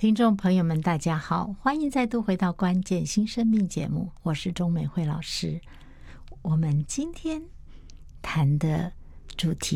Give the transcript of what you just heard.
听众朋友们大家好，欢迎再度回到关键新生命节目，我是钟美惠老师。我们今天谈的主题